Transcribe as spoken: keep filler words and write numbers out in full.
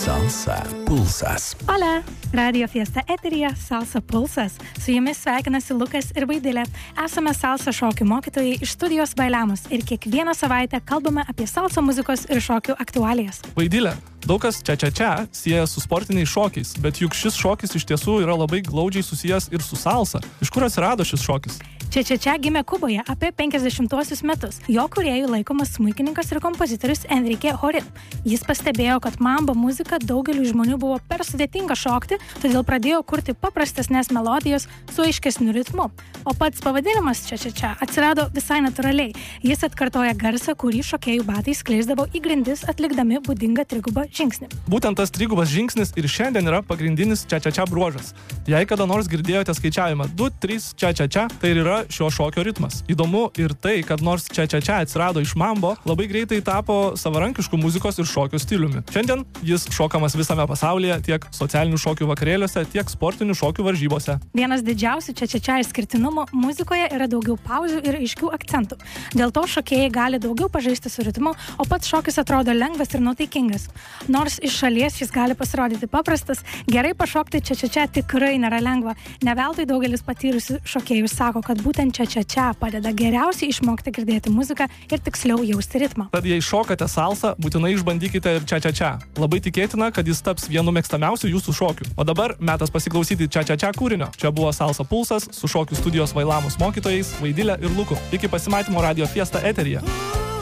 Salsa Pulsas. Hola, Radio Fiesta eteryje Salsa Pulsas. Su jumis sveikinasi Lukas ir Vaidilė. Esame salsa šokių mokytojai iš studijos Bailamos ir kiekvieną savaitę kalbame apie salsa muzikos ir šokių aktualijas. Vaidilė, daug kas čia-čia-čia sieja su sportiniais šokiais, bet juk šis šokis iš tiesų yra labai glaudžiai susijęs ir su salsa. Iš kur atsirado šis šokis? Čia-čia-čia gimė Kuboje apie penkiasdešimtuosius metus. Jo kūrėjų laikomas smuikininkas ir kompozitorius Enrique Jorrin. Jis pastebėjo, kad mambo muzika daugeliu žmonių buvo per sudėtinga šokti, todėl pradėjo kurti paprastesnės melodijos su aiškesniu ritmu. O pats pavadinimas čia-čia-čia atsirado visai natūraliai. Jis atkartoja garsą, kurį šokėjų batai skleisdavo į grindis atlikdami būdingą trigubą žingsnį. Būtent tas trigubas žingsnis ir šiandien yra pagrindinis čia-čia-čia bruožas. Jei kada nors girdėjote skaičiavimą du trys čia-čia-čia, tai ir yra šio šokio ritmas. Įdomu ir tai, kad nors čia-čia-čia atsirado iš mambo, labai greitai tapo savarankiškų muzikos ir šokio stiliumi. Šiandien jis šokamas visame pasaulyje, tiek socialinių šokių vakarėliuose, tiek sportinių šokių varžybose. Vienas didžiausių čia-čia-čia išskirtinumų muzikoje yra daugiau pauzių ir aiškių akcentų. Dėl to šokėjai gali daugiau pažaisti su ritmu, o pats šokis atrodo lengvas ir nuotaikingas. Nors iš šalies jis gali pasirodyti paprastas, gerai pašokti čia-čia-čia tikrai nėra lengva. Ne veltui daugelis patyrusių šokėjų sako, kad būtent čia-čia-čia padeda geriausiai išmokti girdėti muziką ir tiksliau jausti ritmą. Tad jei šokate salsą, būtinai išbandykite ir čia-čia-čia. Labai tikėtina, kad jis taps vienu mėgstamiausių jūsų šokių. O dabar metas pasiklausyti čia-čia-čia kūrinio. Čia buvo Salsa Pulsas su šokių studijos Bailamos mokytojais Vaidilė ir Luku. Iki pasimatymo Radio Fiesta eteryje.